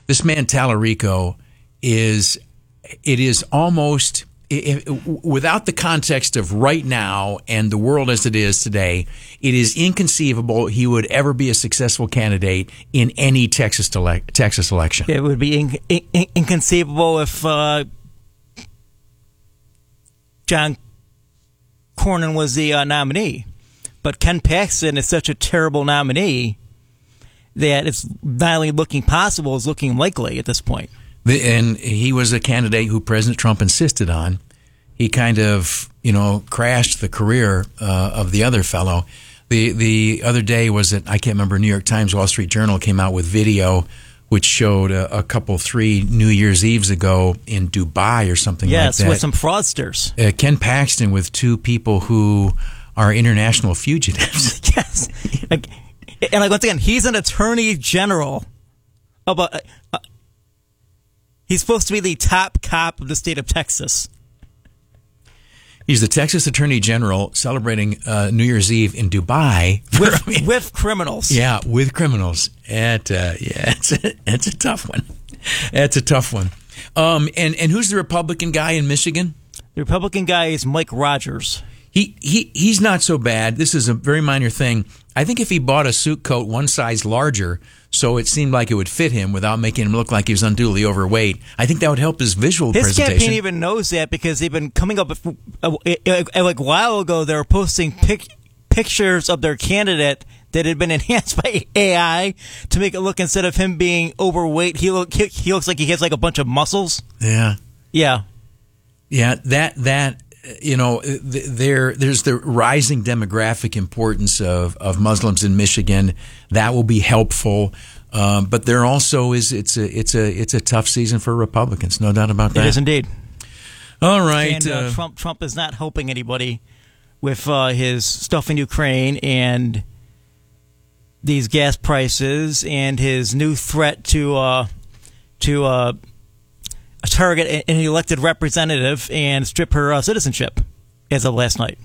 This man Tallarico is almost, without the context of right now and the world as it is today, it is inconceivable he would ever be a successful candidate in any Texas election. It would be inconceivable if John Cornyn was the nominee. But Ken Paxton is such a terrible nominee that it's not only looking possible, it's looking likely at this point. And he was a candidate who President Trump insisted on. He kind of, crashed the career of the other fellow. The other day was that, I can't remember, New York Times, Wall Street Journal came out with video which showed a couple, 3 New Year's Eves ago in Dubai or something like that. Yes, with some fraudsters. Ken Paxton with 2 people who are international fugitives. Yes. And once again, he's an attorney general. He's supposed to be the top cop of the state of Texas. He's the Texas Attorney General celebrating New Year's Eve in Dubai with criminals. Yeah, with criminals. It's a tough one. That's a tough one. And who's the Republican guy in Michigan? The Republican guy is Mike Rogers. He's not so bad. This is a very minor thing. I think if he bought a suit coat one size larger, so it seemed like it would fit him without making him look like he was unduly overweight, I think that would help his visual presentation. His campaign even knows that because they've been coming up with, like a while ago, they were posting pictures of their candidate that had been enhanced by AI to make it look, instead of him being overweight, he looks like he has like a bunch of muscles. Yeah. Yeah. Yeah, that there's the rising demographic importance of Muslims in Michigan. That will be helpful, but there also is it's a tough season for Republicans, no doubt about that. It is indeed. All right, and Trump is not helping anybody with his stuff in Ukraine and these gas prices and his new threat to target an elected representative and strip her citizenship as of last night.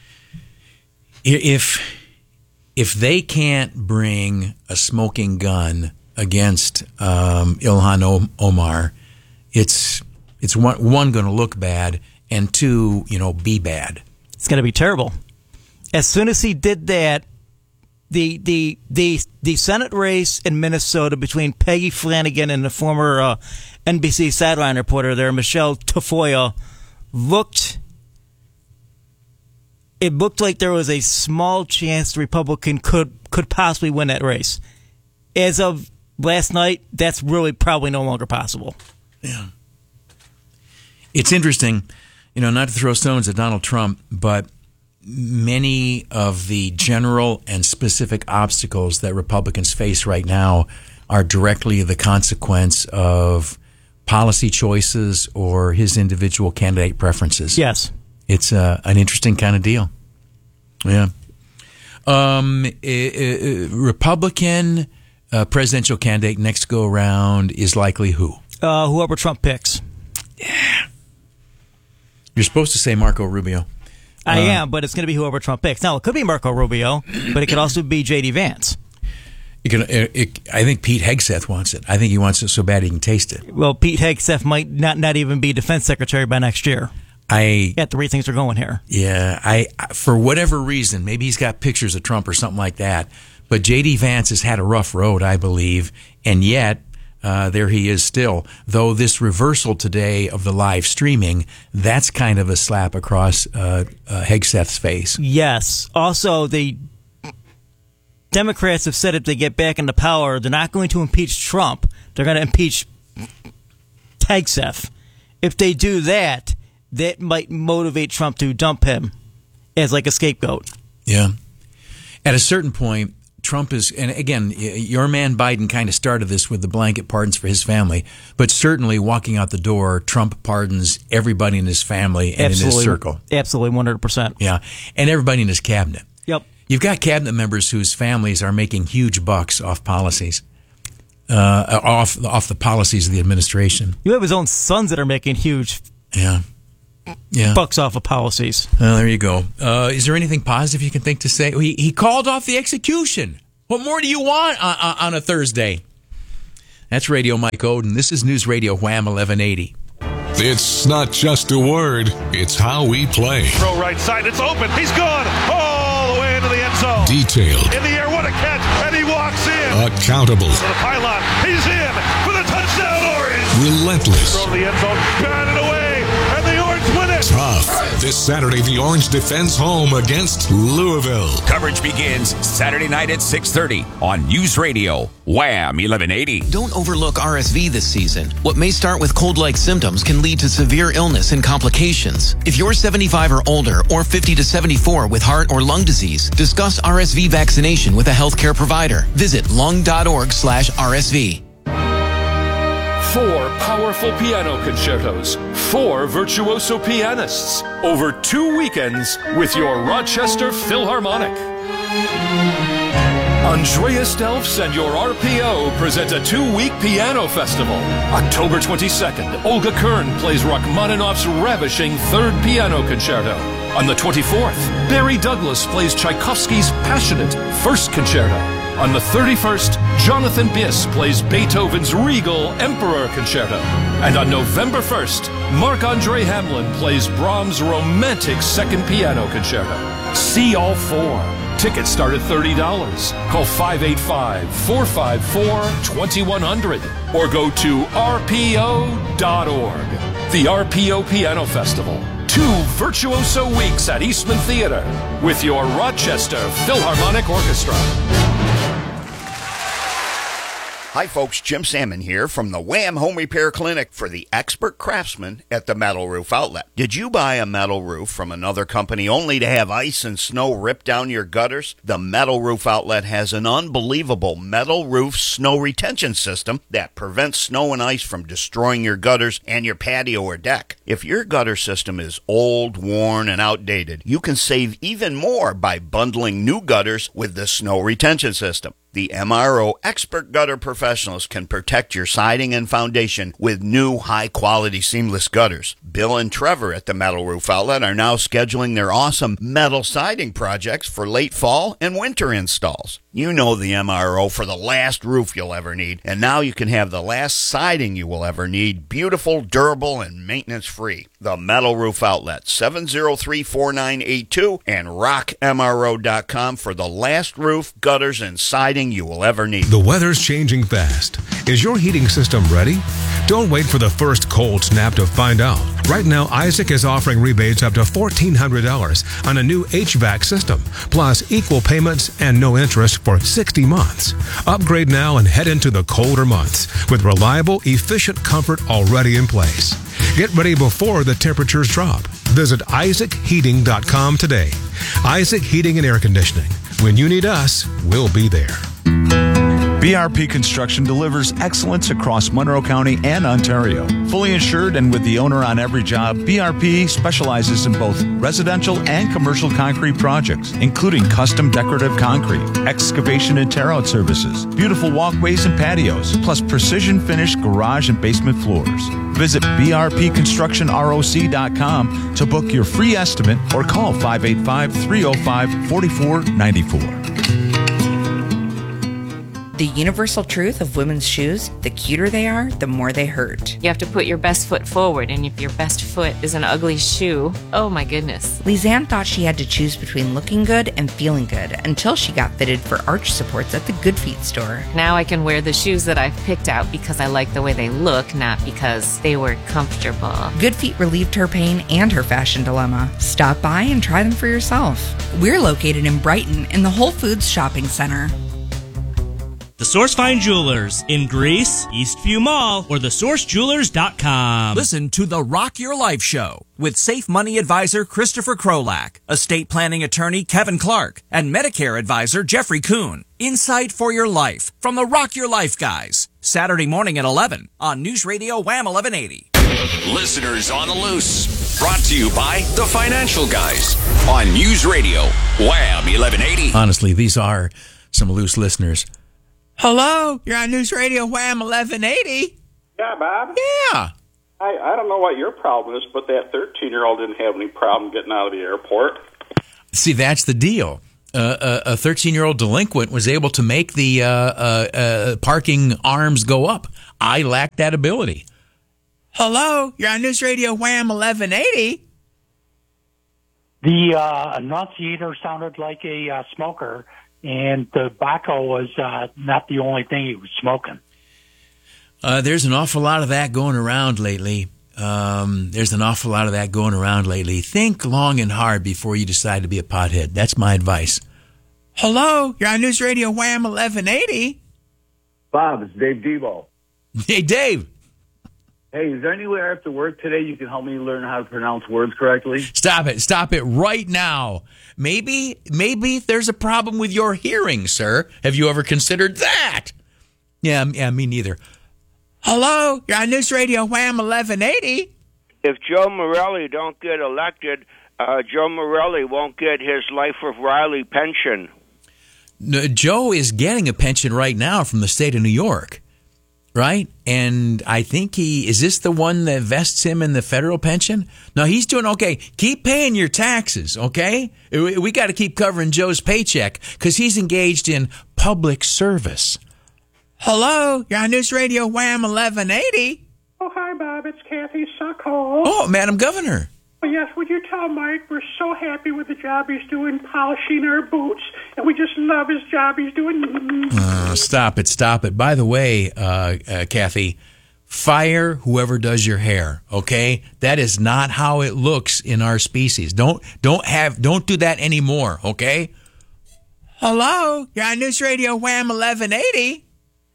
If they can't bring a smoking gun against Ilhan Omar, it's one going to look bad, and 2, be bad. It's going to be terrible. As soon as he did that, the Senate race in Minnesota between Peggy Flanagan and the former NBC sideline reporter there, Michelle Tafoya, looked like there was a small chance the Republican could possibly win that race. As of last night, that's really probably no longer possible. Yeah. It's interesting, not to throw stones at Donald Trump, but many of the general and specific obstacles that Republicans face right now are directly the consequence of policy choices or his individual candidate preferences. Yes. It's an interesting kind of deal. Yeah. Republican presidential candidate next go around is likely who? Whoever Trump picks. Yeah. You're supposed to say Marco Rubio. I am, but it's going to be whoever Trump picks. Now, it could be Marco Rubio, but it could also be J.D. Vance. I think Pete Hegseth wants it. I think he wants it so bad he can taste it. Well, Pete Hegseth might not even be defense secretary by next year. At the way things are going here. Yeah, for whatever reason, maybe he's got pictures of Trump or something like that, but J.D. Vance has had a rough road, I believe, and yet there he is still. Though this reversal today of the live streaming, that's kind of a slap across Hegseth's face. Yes. Also, the Democrats have said if they get back into power, they're not going to impeach Trump. They're going to impeach Hegseth. If they do that, that might motivate Trump to dump him as like a scapegoat. Yeah. At a certain point, Trump is, and again, your man Biden kind of started this with the blanket pardons for his family, but certainly walking out the door, Trump pardons everybody in his family and in his circle. Absolutely, 100%. Yeah, and everybody in his cabinet. Yep. You've got cabinet members whose families are making huge bucks off policies, off the policies of the administration. You have his own sons that are making huge bucks off of policies. Well, there you go. Is there anything positive you can think to say? He called off the execution. What more do you want on a Thursday? That's Radio Mike Oden. This is News Radio Wham 1180. It's not just a word, it's how we play. Throw right side, it's open, he's gone all the way into the end zone. Detailed. In the air, what a catch, and he walks in. Accountable. To the pylon, he's in for the touchdown, Orange. Relentless. Throw to the end zone, got it away, and the Orange win it. Tough. This Saturday, the Orange defends home against Louisville. Coverage begins Saturday night at 6:30 on News Radio Wham 1180. Don't overlook RSV this season. What may start with cold-like symptoms can lead to severe illness and complications. If you're 75 or older or 50 to 74 with heart or lung disease, discuss RSV vaccination with a healthcare provider. Visit lung.org/RSV. 4 powerful piano concertos, 4 virtuoso pianists, over 2 weekends with your Rochester Philharmonic. Andreas Delfs and your RPO present a 2-week piano festival. October 22nd, Olga Kern plays Rachmaninoff's ravishing 3rd piano concerto. On the 24th, Barry Douglas plays Tchaikovsky's passionate 1st concerto. On the 31st, Jonathan Biss plays Beethoven's regal Emperor Concerto. And on November 1st, Marc-Andre Hamlin plays Brahms' romantic 2nd Piano Concerto. See all 4. Tickets start at $30. Call 585-454-2100 or go to rpo.org. The RPO Piano Festival. 2 virtuoso weeks at Eastman Theater with your Rochester Philharmonic Orchestra. Hi folks, Jim Salmon here from the Wham Home Repair Clinic for the expert craftsman at the Metal Roof Outlet. Did you buy a metal roof from another company only to have ice and snow rip down your gutters? The Metal Roof Outlet has an unbelievable metal roof snow retention system that prevents snow and ice from destroying your gutters and your patio or deck. If your gutter system is old, worn, and outdated, you can save even more by bundling new gutters with the snow retention system. The MRO Expert Gutter Professionals can protect your siding and foundation with new high-quality seamless gutters. Bill and Trevor at the Metal Roof Outlet are now scheduling their awesome metal siding projects for late fall and winter installs. You know the MRO for the last roof you'll ever need, and now you can have the last siding you will ever need, beautiful, durable, and maintenance-free. The Metal Roof Outlet, 703-4982, and rockmro.com for the last roof, gutters, and siding you will ever need. The weather's changing fast. Is your heating system ready? Don't wait for the first cold snap to find out. Right now, Isaac is offering rebates up to $1,400 on a new HVAC system, plus equal payments and no interest for 60 months. Upgrade now and head into the colder months with reliable, efficient comfort already in place. Get ready before the temperatures drop. Visit IsaacHeating.com today. Isaac Heating and Air Conditioning. When you need us, we'll be there. BRP Construction delivers excellence across Monroe County and Ontario. Fully insured and with the owner on every job, BRP specializes in both residential and commercial concrete projects, including custom decorative concrete, excavation and tear-out services, beautiful walkways and patios, plus precision-finished garage and basement floors. Visit brpconstructionroc.com to book your free estimate or call 585-305-4494. The universal truth of women's shoes, the cuter they are, the more they hurt. You have to put your best foot forward, and if your best foot is an ugly shoe, oh my goodness. Lisanne thought she had to choose between looking good and feeling good until she got fitted for arch supports at the Good Feet store. Now I can wear the shoes that I've picked out because I like the way they look, not because they were comfortable. Good Feet relieved her pain and her fashion dilemma. Stop by and try them for yourself. We're located in Brighton in the Whole Foods Shopping Center. The Source Fine Jewelers in Greece, Eastview Mall, or thesourcejewelers.com. Listen to the Rock Your Life Show with Safe Money Advisor Christopher Krolak, estate planning attorney Kevin Clark, and Medicare advisor Jeffrey Kuhn. Insight for your life from the Rock Your Life guys. Saturday morning at 11 on News Radio Wham 1180. Listeners on the Loose. Brought to you by the Financial Guys on News Radio Wham 1180. Honestly, these are some loose listeners. Hello, you're on News Radio Wham 1180. Yeah, Bob? Yeah. I don't know what your problem is, but that 13-year-old didn't have any problem getting out of the airport. See, that's the deal. a 13-year-old delinquent was able to make the parking arms go up. I lack that ability. Hello, you're on News Radio Wham 1180. The annunciator sounded like a smoker, and the tobacco was not the only thing he was smoking. There's an awful lot of that going around lately. Think long and hard before you decide to be a pothead. That's my advice. Hello, you're on News Radio Wham 1180. Bob, it's Dave Debo. Hey, Dave. Hey, is there any way after work today you can help me learn how to pronounce words correctly? Stop it right now. Maybe there's a problem with your hearing, sir. Have you ever considered that? Yeah, me neither. Hello, you're on News Radio Wham 1180. If Joe Morelli don't get elected, Joe Morelli won't get his Life of Riley pension. No, Joe is getting a pension right now from the state of New York, right? And I think is this the one that vests him in the federal pension? No, he's doing okay. Keep paying your taxes, okay? We got to keep covering Joe's paycheck because he's engaged in public service. Hello, you're on News Radio Wham 1180. Oh, hi, Bob. It's Kathy Suckhole. Oh, Madam Governor. Oh, yes, would you tell Mike we're so happy with the job he's doing polishing our boots, and we just love his job he's doing. Stop it. By the way, Kathy, fire whoever does your hair, okay? That is not how it looks in our species. Don't do that anymore, okay? Hello, you're on News Radio Wham 1180.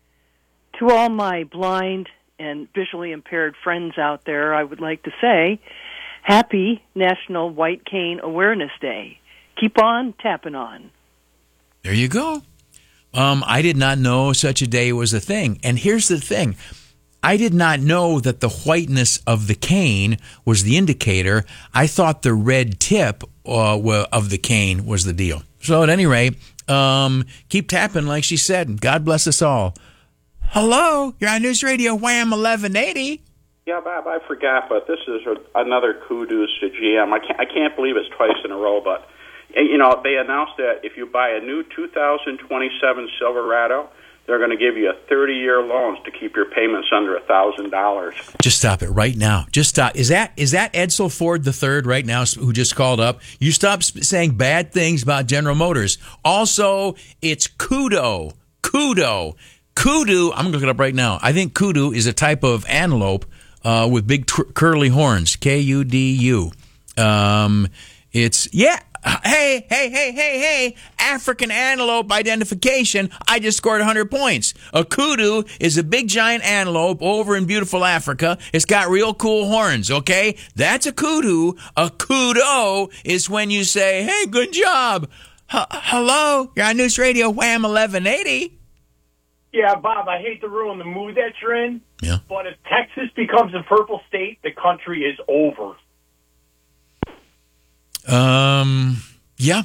To all my blind and visually impaired friends out there, I would like to say, Happy National White Cane Awareness Day. Keep on tapping on. There you go. I did not know such a day was a thing. And here's the thing. I did not know that the whiteness of the cane was the indicator. I thought the red tip of the cane was the deal. So at any rate, keep tapping like she said. God bless us all. Hello, you're on News Radio Wham 1180. Yeah, Bob, I forgot, but this is another kudos to GM. I can't believe it's twice in a row, but you know they announced that if you buy a new 2027 Silverado, they're going to give you a 30-year loan to keep your payments under $1,000. Just stop it right now. Just stop. Is that Edsel Ford III right now who just called up? You stop saying bad things about General Motors. Also, it's kudu. Kudu. Kudu, I'm going to look it up right now. I think kudu is a type of antelope with big curly horns. Kudu. It's, yeah. Hey. African antelope identification. I just scored 100 points. A kudu is a big giant antelope over in beautiful Africa. It's got real cool horns, okay? That's a kudu. A kudo is when you say, hey, good job. Hello? You're on News Radio Wham 1180. Yeah, Bob, I hate to ruin the mood that you're in, yeah. But if Texas becomes a purple state, the country is over. Yep.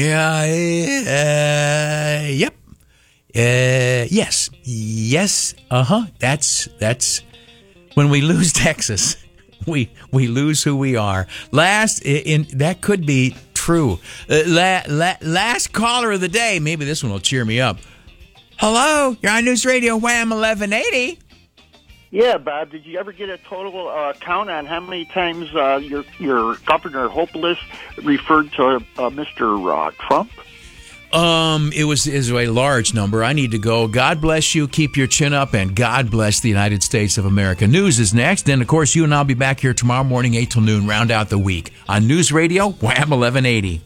Yes. That's when we lose Texas, we lose who we are. That could be true. Last caller of the day. Maybe this one will cheer me up. Hello, you're on News Radio Wham 1180. Yeah, Bob, did you ever get a total count on how many times your Governor Hopeless referred to Mr. Trump? It was a large number. I need to go. God bless you. Keep your chin up, and God bless the United States of America. News is next. And, of course, you and I'll be back here tomorrow morning, 8 till noon, round out the week on News Radio Wham 1180.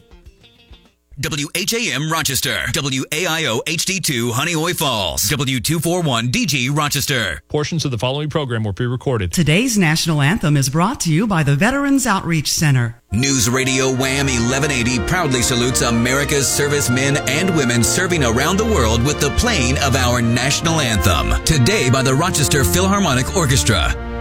WHAM Rochester, WAIO HD2 Honeoye Falls, W241 DG Rochester. Portions of the following program were pre-recorded. Today's national anthem is brought to you by the Veterans Outreach Center. News Radio Wham 1180 proudly salutes America's servicemen and women serving around the world with the playing of our national anthem. Today by the Rochester Philharmonic Orchestra.